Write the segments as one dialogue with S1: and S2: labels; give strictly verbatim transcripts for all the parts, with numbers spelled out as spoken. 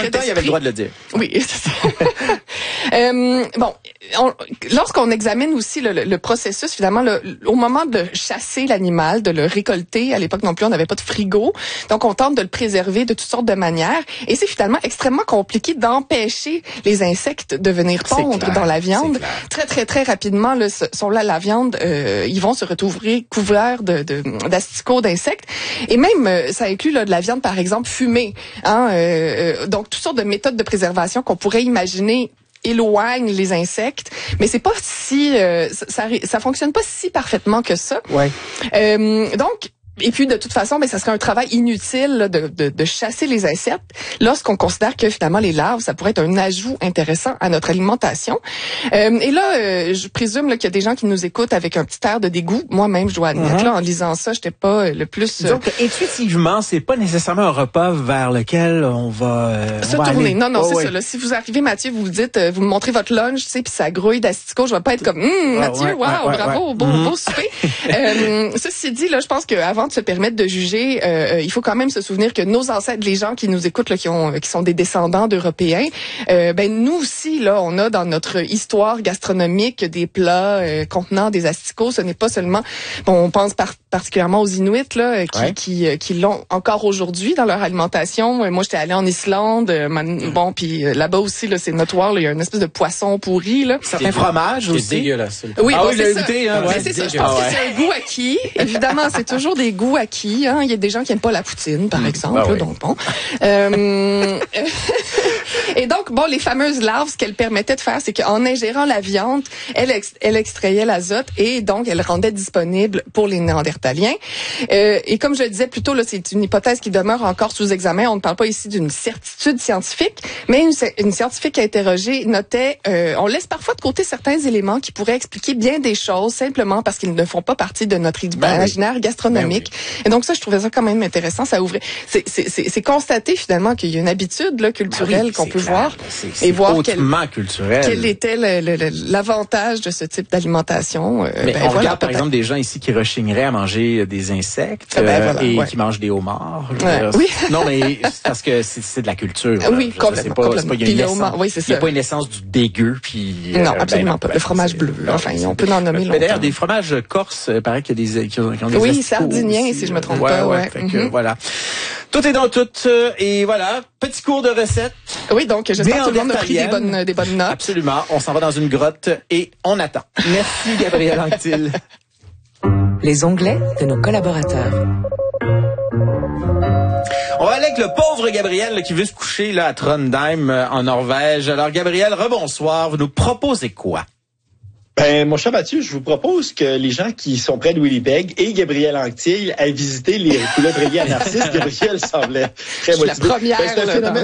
S1: même temps, il avait le droit de le dire.
S2: Oui, c'est ça. euh, bon, on, lorsqu'on examine aussi le, le, le processus, finalement, le, au moment de chasser l'animal, de le récolter, à l'époque non plus, on n'avait pas de frigo, donc on tente de le préserver de toutes sortes de manières, et c'est finalement extrêmement compliqué d'empêcher les insectes de venir pondre clair, dans la viande. Très, très, très rapidement, là, sont là la viande, euh, ils vont se retrouver couverts de, de, d'asticots, d'insectes, et même, euh, ça inclut là, de la viande, par exemple, fumée. Hein, euh, donc, toutes sortes de méthodes de préservation qu'on pourrait imaginer éloignent les insectes, mais c'est pas si euh, ça, ça ça fonctionne pas si parfaitement que ça.
S1: Ouais.
S2: Euh, donc Et puis, de toute façon, ben, ça serait un travail inutile là, de, de, de chasser les insectes lorsqu'on considère que, finalement, les larves, ça pourrait être un ajout intéressant à notre alimentation. Euh, et là, euh, je présume là, qu'il y a des gens qui nous écoutent avec un petit air de dégoût. Moi-même, je dois admettre, mm-hmm. là, en lisant ça, j'étais pas le plus... Euh...
S1: Donc, intuitivement, c'est pas nécessairement un repas vers lequel on va... Euh,
S2: se
S1: on va
S2: tourner.
S1: aller.
S2: Non, non,
S1: oh,
S2: c'est
S1: oui.
S2: ça. Là. Si vous arrivez, Mathieu, vous vous dites, euh, vous me montrez votre lunch, tu sais, puis ça grouille d'asticots, je vais pas être comme, hum, Mathieu,
S1: ouais,
S2: wow,
S1: ouais, ouais,
S2: bravo,
S1: ouais.
S2: beau,
S1: Mm-hmm.
S2: beau souper. euh, ceci dit, là, je pense qu'avant de se permettre de juger, euh, il faut quand même se souvenir que nos ancêtres, les gens qui nous écoutent, là, qui ont, qui sont des descendants d'Européens, euh, ben nous aussi, là, on a dans notre histoire gastronomique des plats euh, contenant des asticots. Ce n'est pas seulement, bon, on pense par, particulièrement aux Inuits, là, qui,
S1: ouais.
S2: qui, qui l'ont encore aujourd'hui dans leur alimentation. Moi, j'étais allée en Islande, euh, bon, puis euh, là-bas aussi, là, c'est notoire, là, il y a une espèce de poisson pourri, là.
S1: Certains fromages aussi.
S3: C'est dégueulasse.
S2: Oui,
S1: ah
S2: bon,
S1: oui,
S2: c'est
S1: je l'ai
S2: ça.
S1: goûté, hein, ouais,
S2: c'est, c'est ça. Je
S1: ah,
S2: pense
S1: ouais.
S2: que c'est un goût acquis. Évidemment, c'est toujours des goûts acquis. Hein. Il y a des gens qui aiment pas la poutine, par exemple.
S1: Ben
S2: là,
S1: oui.
S2: Donc bon. Euh, et donc bon, les fameuses larves, ce qu'elles permettaient de faire, c'est qu'en ingérant la viande, elle, ex- elle extrayait l'azote et donc elle rendait disponible pour les Néandertaliens. Euh, et comme je le disais plus tôt, là, c'est une hypothèse qui demeure encore sous examen. On ne parle pas ici d'une certitude scientifique, mais une, une scientifique interrogée notait, euh, on laisse parfois de côté certains éléments qui pourraient expliquer bien des choses simplement parce qu'ils ne font pas partie de notre imaginaire
S1: ben oui.
S2: gastronomique.
S1: Ben oui.
S2: Et donc ça, je trouvais ça quand même intéressant. Ça ouvrait. C'est, c'est, c'est, c'est constater finalement qu'il y a une habitude là, culturelle
S1: ben oui,
S2: qu'on peut
S1: clair.
S2: voir
S1: c'est,
S2: et
S1: c'est
S2: voir quel,
S1: culturel.
S2: quel était le, le, le, l'avantage de ce type d'alimentation. Euh,
S1: Mais
S2: ben,
S1: on
S2: voilà,
S1: regarde par
S2: peut-être.
S1: exemple des gens ici qui rechigneraient à manger des insectes
S2: Ah ben,
S1: euh,
S2: voilà,
S1: et
S2: ouais.
S1: qui mangent des homards.
S2: Ouais,
S1: Euh,
S2: oui.
S1: Non, mais c'est parce que c'est, c'est de la culture.
S2: Ah, oui,
S1: là. Je
S2: complètement,
S1: sais pas,
S2: complètement.
S1: c'est pas, il y a
S2: Puis
S1: une
S2: le
S1: essence,
S2: homard, oui, c'est
S1: il y a
S2: ça.
S1: pas une essence du dégueu, puis...
S2: Non,
S1: euh,
S2: absolument
S1: ben,
S2: pas.
S1: ben,
S2: Le fromage
S1: c'est-
S2: bleu,
S1: non,
S2: enfin,
S1: c'est-
S2: on peut en nommer
S1: Mais
S2: longtemps.
S1: d'ailleurs, des fromages corses, il paraît qu'il y a des, qui ont, qui ont des
S2: Oui,
S1: asticots
S2: sardiniens,
S1: aussi,
S2: si je me trompe
S1: ouais,
S2: pas,
S1: Ouais,
S2: ouais.
S1: fait que,
S2: Mm-hmm.
S1: voilà. Tout est dans tout. euh, Et voilà, petit cours de recettes.
S2: Oui, donc j'espère que tout le monde a pris des
S1: Néandertalienne.
S2: bonnes, des bonnes notes.
S1: Absolument. On s'en va dans une grotte et on attend. Merci, Gabriel Anctil.
S4: Les onglets de nos collaborateurs.
S1: On va aller avec le pauvre Gabriel là, qui veut se coucher là à Trondheim euh, en Norvège. Alors Gabriel, rebonsoir. Vous nous proposez quoi?
S5: Ben, mon cher Mathieu, je vous propose que les gens qui sont près de Winnipeg et Gabriel Anctil aillent visiter les couleuvriers à Narcisse. Gabriel semblait très
S2: Je suis la
S5: motivé.
S2: première,
S5: Ben, c'est, un
S2: là,
S5: phénomène,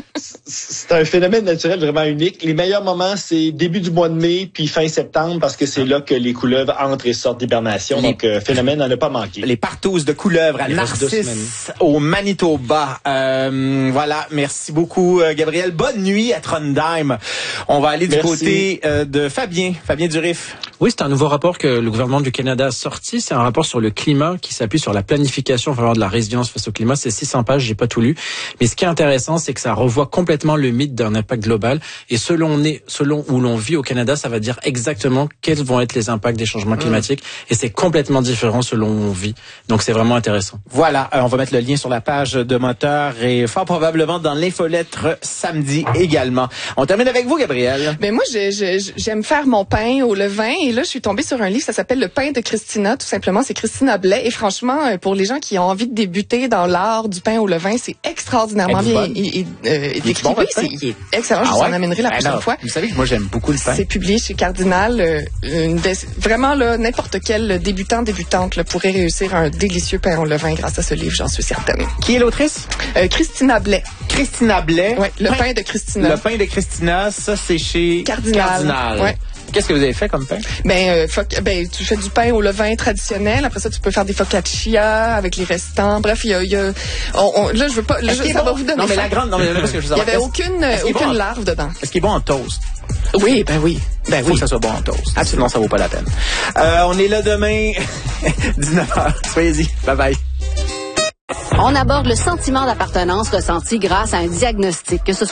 S5: c'est un phénomène naturel vraiment unique. Les meilleurs moments, c'est début du mois de mai puis fin septembre parce que c'est là que les couleuvres entrent et sortent d'hibernation.
S1: Les-
S5: Donc, euh, phénomène à ne pas manquer.
S1: Les partouzes de couleuvres à
S3: Il reste deux
S1: Narcisse au Manitoba. Euh, voilà, merci beaucoup euh, Gabriel. Bonne nuit à Trondheim. On va aller du
S5: Merci.
S1: côté euh, de Fabien, Fabien Durif.
S3: Oui, c'est un nouveau rapport que le gouvernement du Canada a sorti. C'est un rapport sur le climat qui s'appuie sur la planification en faveur de la résilience face au climat. C'est six cents pages, j'ai pas tout lu. Mais ce qui est intéressant, c'est que ça revoit complètement le mythe d'un impact global. Et selon, on est, selon où l'on vit au Canada, ça va dire exactement quels vont être les impacts des changements climatiques. Mmh. Et c'est complètement différent selon où on vit. Donc c'est vraiment intéressant.
S1: Voilà, euh, on va mettre le lien sur la page de Moteur et fort probablement dans l'infolettre samedi également. On termine avec vous, Gabriel.
S2: Mais moi, je, je, j'aime faire mon pain au levain. Et là, je suis tombée sur un livre, ça s'appelle Le pain de Christina. Tout simplement, c'est Christina Blais. Et franchement, pour les gens qui ont envie de débuter dans l'art du pain au levain, c'est extraordinairement
S1: Êtes-vous
S2: bien
S1: bonne?
S2: et, et, euh,
S1: Il est
S2: décrit.
S1: bon,
S2: Oui,
S1: votre pain?
S2: c'est, il est excellent. Je
S1: Ah
S2: vous
S1: ouais?
S2: en amènerai la
S1: Ben
S2: prochaine
S1: non,
S2: fois.
S1: Vous savez que moi, j'aime beaucoup le pain.
S2: C'est publié chez Cardinal. Euh, une des- vraiment, là, n'importe quel débutant, débutante là, pourrait réussir un délicieux pain au levain grâce à ce livre, j'en suis certaine.
S1: Qui est l'autrice?
S2: Euh, Christina Blais.
S1: Christina Blais.
S2: Ouais, le pain de Christina.
S1: Le pain de Christina, ça, c'est chez
S2: Cardinal.
S1: Cardinal.
S2: Ouais.
S1: Qu'est-ce que vous avez fait comme pain?
S2: Ben, euh, foc- ben, tu fais du pain au levain traditionnel. Après ça, tu peux faire des focaccia avec les restants. Bref, il y a, il y a on, on- là, je veux pas, là,
S1: Est-ce
S2: je-
S1: qu'il est
S2: ça
S1: bon?
S2: va vous donner
S1: Non, mais
S2: faim.
S1: la grande, non, mais là, parce que je veux
S2: Il y
S1: savoir,
S2: avait
S1: est-ce-
S2: aucune,
S1: est-ce qu'il est
S2: aucune
S1: bon en-
S2: larve dedans.
S1: Est-ce qu'il est bon en toast?
S2: Oui, ben oui, ben
S1: Il faut
S2: oui.
S1: que ça soit bon en toast.
S2: Absolument.
S1: Sinon, ça vaut pas la peine. Euh, on est là demain, dix-neuf heures. Soyez-y. Bye bye.
S6: On aborde le sentiment d'appartenance ressenti grâce à un diagnostic, que ce soit